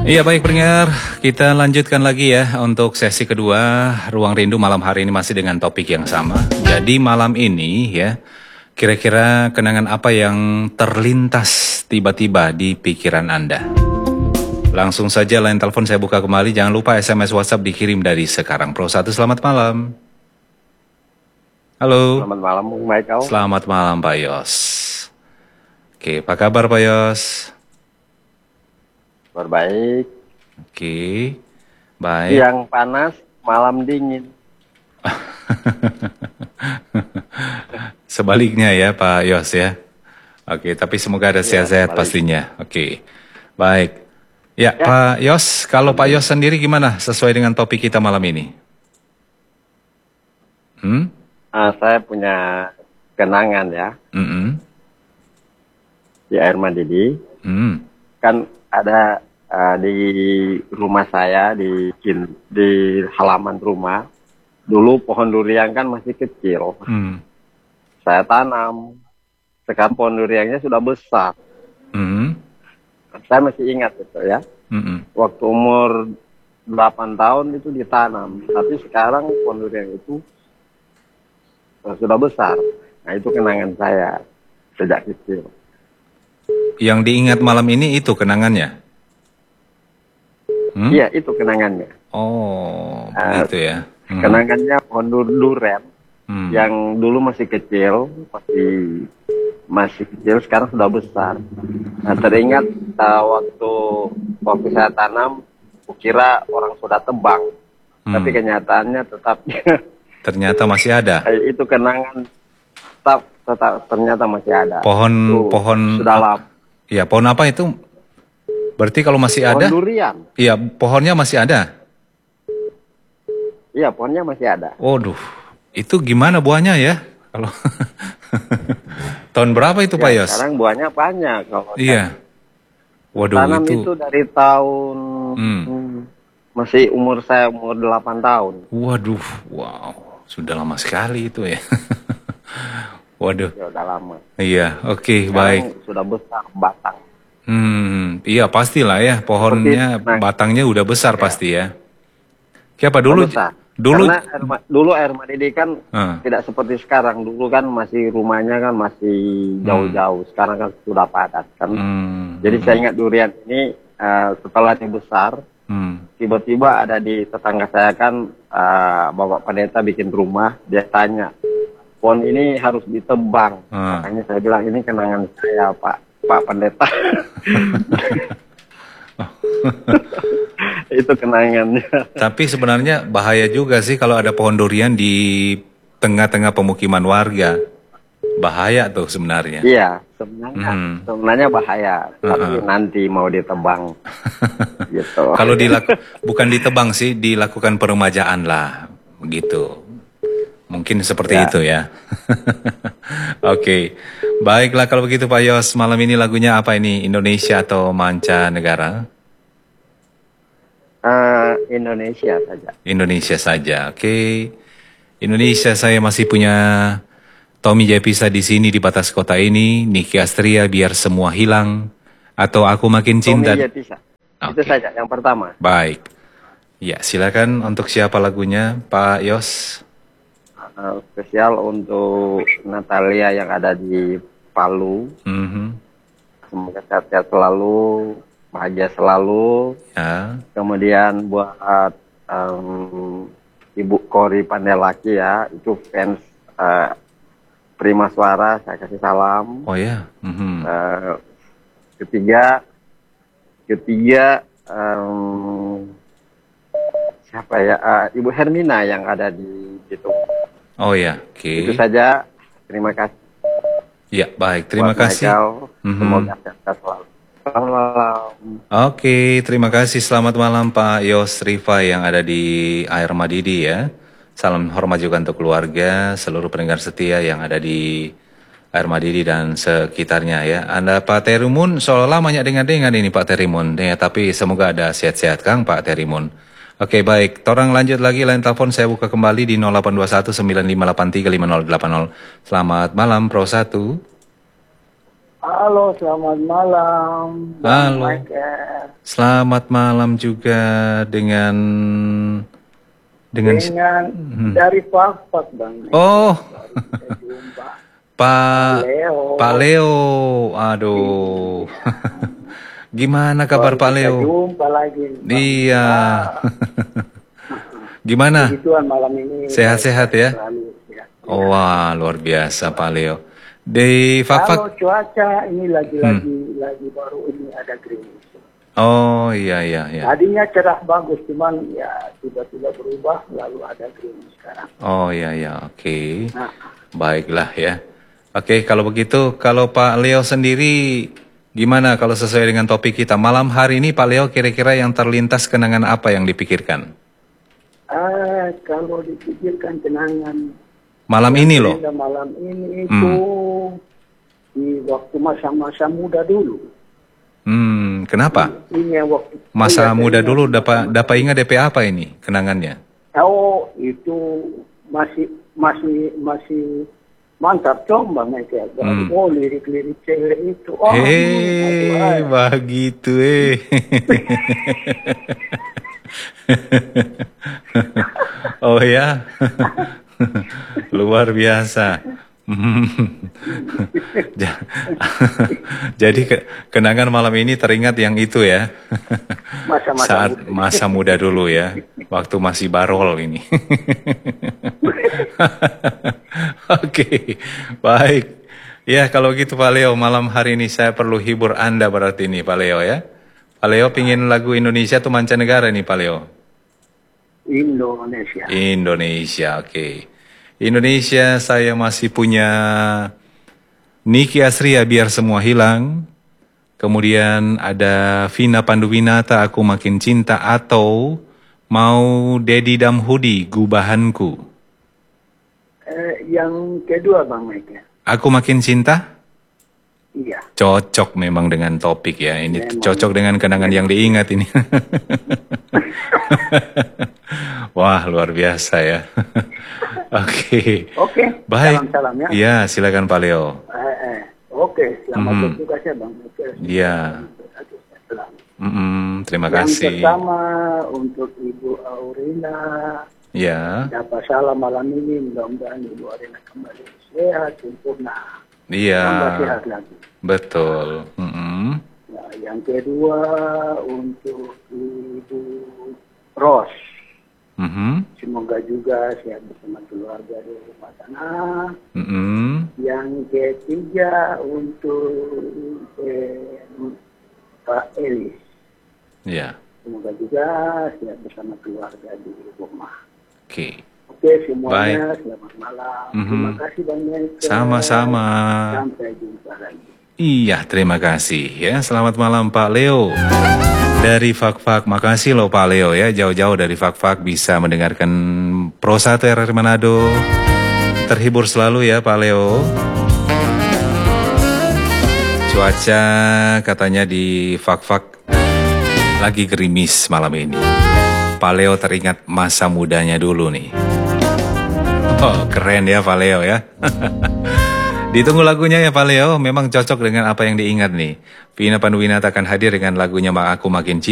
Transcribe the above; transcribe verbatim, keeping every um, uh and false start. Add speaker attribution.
Speaker 1: Iya baik pendengar, kita lanjutkan lagi ya untuk sesi kedua Ruang Rindu malam hari ini masih dengan topik yang sama. Jadi malam ini ya, kira-kira kenangan apa yang terlintas tiba-tiba di pikiran Anda? Langsung saja line telepon saya buka kembali, jangan lupa S M S WhatsApp dikirim dari sekarang. Pro satu, selamat malam. Halo.
Speaker 2: Selamat malam, Bung Michael.
Speaker 1: Selamat malam Pak Yos. Oke, apa kabar Pak Yos?
Speaker 2: Baik.
Speaker 1: Oke, baik.
Speaker 2: Siang panas, malam dingin.
Speaker 1: Sebaliknya ya Pak Yos ya. Oke, tapi semoga ada sehat-sehat ya, pastinya. Oke, baik. Ya, ya Pak Yos, kalau Pak Yos sendiri gimana sesuai dengan topik kita malam ini? Hmm?
Speaker 2: Uh, saya punya kenangan ya.
Speaker 1: Mm-hmm.
Speaker 2: Di Air Madidi.
Speaker 1: Mm.
Speaker 2: Kan ada uh, di rumah saya, di, di halaman rumah. Dulu pohon durian kan masih kecil. Mm. Saya tanam. Sekarang pohon duriannya sudah besar. Mm. Saya masih ingat itu ya. Mm-hmm. Waktu umur delapan tahun itu ditanam. Tapi sekarang pohon durian itu uh, sudah besar. Nah itu kenangan saya sejak kecil.
Speaker 1: Yang diingat malam ini itu kenangannya?
Speaker 2: Hmm? Iya, itu kenangannya.
Speaker 1: Oh, begitu ya.
Speaker 2: Hmm. Kenangannya pohon durian hmm. yang dulu masih kecil, masih masih kecil, sekarang sudah besar. Nah, teringat uh, waktu waktu saya tanam, kukira orang sudah tebang, hmm. tapi kenyataannya tetap
Speaker 1: ternyata masih ada.
Speaker 2: Itu kenangan tetap tetap ternyata masih ada.
Speaker 1: Pohon
Speaker 2: itu
Speaker 1: pohon
Speaker 2: sudah lama.
Speaker 1: Iya, pohon apa itu? Berarti kalau masih
Speaker 2: pohon
Speaker 1: ada?
Speaker 2: Pohon durian.
Speaker 1: Iya, pohonnya masih ada.
Speaker 2: Iya, pohonnya masih ada.
Speaker 1: Waduh, itu gimana buahnya ya? Kalau tahun berapa itu
Speaker 2: ya,
Speaker 1: Pak Yos?
Speaker 2: Sekarang buahnya banyak. Kalau
Speaker 1: iya. Waduh,
Speaker 2: tanam
Speaker 1: itu...
Speaker 2: itu dari tahun hmm. masih umur saya umur delapan tahun.
Speaker 1: Waduh, wow, sudah lama sekali itu ya. Waduh.
Speaker 2: Ya, udah lama.
Speaker 1: Iya, oke, okay, baik.
Speaker 2: Sudah besar batang.
Speaker 1: Hmm, iya pastilah ya, pohonnya nah, batangnya udah besar ya. Pasti ya. Siapa dulu?
Speaker 2: Besar.
Speaker 1: Dulu
Speaker 2: Karena air, dulu Air Madidi kan uh. tidak seperti sekarang. Dulu kan masih rumahnya kan masih jauh-jauh. Hmm. Sekarang kan sudah padat kan. Hmm. Jadi hmm. saya ingat durian ini uh, setelah ini besar, hmm. tiba-tiba ada di tetangga saya kan uh, Bapak Pendeta bikin rumah, dia tanya, pohon ini harus ditebang. Hmm. Makanya saya bilang ini kenangan saya Pak Pak Pendeta. Itu kenangannya.
Speaker 1: Tapi sebenarnya bahaya juga sih kalau ada pohon durian di tengah-tengah pemukiman warga. Bahaya tuh sebenarnya.
Speaker 2: Iya, sebenarnya hmm. sebenarnya bahaya.
Speaker 1: Uh-uh.
Speaker 2: Tapi nanti mau ditebang. Gitu.
Speaker 1: Kalau dilaku, bukan ditebang sih, dilakukan peremajaan lah, begitu. Mungkin seperti ya. Itu ya. Oke, okay. Baiklah kalau begitu Pak Yos, malam ini lagunya apa ini? Indonesia atau mancanegara?
Speaker 2: Uh, Indonesia saja.
Speaker 1: Indonesia saja, oke. Okay. Indonesia saya masih punya Tommy Jepisa di sini di batas kota ini, Niki Astria biar semua hilang, atau aku makin cinta.
Speaker 2: Tommy Jepisa. Okay. Itu saja yang pertama.
Speaker 1: Baik. Ya silakan untuk siapa lagunya Pak Yos?
Speaker 2: Uh, spesial untuk Natalia yang ada di Palu. Mm-hmm. Semoga sehat-sehat selalu, bahagia selalu. Ya. Kemudian buat um, Ibu Kori Pandelaki ya, itu fans uh, Prima Suara, saya kasih salam.
Speaker 1: Oh ya. Mm-hmm.
Speaker 2: Uh, ketiga, ketiga um, siapa ya? Uh, Ibu Hermina yang ada di situ.
Speaker 1: Oh ya, oke. Okay.
Speaker 2: Itu saja. Terima kasih.
Speaker 1: Ya, baik. Terima
Speaker 2: Buat
Speaker 1: kasih.
Speaker 2: Mm-hmm. Semoga sehat selalu. Selamat malam.
Speaker 1: Oke, okay, terima kasih. Selamat malam Pak Yos Rifai yang ada di Air Madidi ya. Salam hormat juga untuk keluarga, seluruh pendengar setia yang ada di Air Madidi dan sekitarnya ya. Anda Pak Terimun seolah-olah banyak dengar-dengar ini Pak Terimun. Ya, tapi semoga ada sehat-sehat Kang Pak Terimun. Oke baik, torang lanjut lagi line telepon saya buka kembali di nol delapan dua satu sembilan lima delapan tiga lima nol delapan nol. Selamat malam Pro satu.
Speaker 3: Halo, selamat malam.
Speaker 1: Halo. Selamat malam juga dengan dengan,
Speaker 3: dengan hmm. dari Fakfak, Bang.
Speaker 1: Oh. Pak Leo. Pak Leo. Aduh. Gimana kabar Pak Leo?
Speaker 3: Jumpa lagi. Bang.
Speaker 1: Iya. Gimana?
Speaker 3: Malam ini
Speaker 1: sehat-sehat ya? Oh, wah, luar biasa Pak Leo. Di Fakfak.
Speaker 3: Kalau cuaca ini lagi-lagi hmm. lagi baru ini ada gerimis.
Speaker 1: Oh iya iya iya.
Speaker 3: Tadinya cerah bagus, cuman ya tiba-tiba berubah lalu ada gerimis sekarang.
Speaker 1: Oh iya iya, oke. Okay. Nah. Baiklah ya. Oke, okay, kalau begitu, kalau Pak Leo sendiri gimana kalau sesuai dengan topik kita malam hari ini, Pak Leo kira-kira yang terlintas kenangan apa yang dipikirkan?
Speaker 3: Ah, kalau dipikirkan kenangan
Speaker 1: malam ini loh.
Speaker 3: Malam ini itu hmm. di waktu masa-masa muda dulu.
Speaker 1: Hmm, kenapa?
Speaker 3: Ini yang waktu
Speaker 1: masa muda dulu dapat dapat ingat D P apa ini kenangannya?
Speaker 3: Oh, itu masih masih masih mantap coba mereka. Hmm. Oh, lirik-lirik cewek itu. Oh,
Speaker 1: hei, begitu eh. Oh ya. Luar biasa. Jadi ke, kenangan malam ini teringat yang itu ya.
Speaker 3: Masa-masa
Speaker 1: saat
Speaker 3: muda.
Speaker 1: masa muda dulu ya, waktu masih barol ini. Oke, baik. Ya kalau gitu Pak Leo, malam hari ini saya perlu hibur Anda berarti ini Pak Leo ya. Pak Leo pingin lagu Indonesia atau mancanegara nih Pak Leo?
Speaker 3: Indonesia.
Speaker 1: Indonesia, oke. Okay. Indonesia saya masih punya Niki Astria Biar Semua Hilang. Kemudian ada Vina Panduwinata Aku Makin Cinta, atau mau Dedi Damhudi Gubahanku.
Speaker 3: Eh, yang kedua Bang Mike.
Speaker 1: Aku Makin Cinta?
Speaker 3: Iya.
Speaker 1: Cocok memang dengan topik ya. Ini memang cocok dengan kenangan memang yang diingat ini. Wah, luar biasa ya. Oke.
Speaker 3: Oke.
Speaker 1: Baik.
Speaker 3: Salam-salam ya.
Speaker 1: Iya, silakan Pak Leo.
Speaker 3: Eh, eh. Oke, selamat hmm. bertugas ya Bang.
Speaker 1: Iya. Mm -mm, terima
Speaker 3: yang
Speaker 1: kasih.
Speaker 3: Yang pertama untuk Ibu Aurina.
Speaker 1: Iya.
Speaker 3: Dapat salam malam ini, mudah-mudahan Ibu Aurina kembali sehat, sempurna.
Speaker 1: Iya.
Speaker 3: Tambah sehat lagi.
Speaker 1: Betul. Mm -mm.
Speaker 3: Nah, yang kedua untuk Ibu Ros.
Speaker 1: Mm -hmm.
Speaker 3: Semoga juga sehat bersama keluarga di rumah sana.
Speaker 1: Mm -hmm.
Speaker 3: Yang ketiga untuk eh, Pak Elis.
Speaker 1: Ya. Yeah.
Speaker 3: Semoga juga sehat bersama keluarga di rumah.
Speaker 1: Oke. Okay.
Speaker 3: Oke, semuanya
Speaker 1: baik.
Speaker 3: Selamat malam.
Speaker 1: Mm -hmm.
Speaker 3: Terima kasih banyak.
Speaker 1: Sama-sama.
Speaker 3: Sampai jumpa lagi.
Speaker 1: Iya, terima kasih ya. Selamat malam Pak Leo. Dari Fakfak, makasih loh Pak Leo ya. Jauh-jauh dari Fakfak bisa mendengarkan Pro satu R R Manado. Terhibur selalu ya Pak Leo. Cuaca katanya di Fakfak lagi gerimis malam ini. Pak Leo teringat masa mudanya dulu nih. Oh, keren ya Pak Leo ya. Ditunggu lagunya ya Pak Leo, memang cocok dengan apa yang diingat nih. Vina Panduwinata akan hadir dengan lagunya Aku Makin Cinta.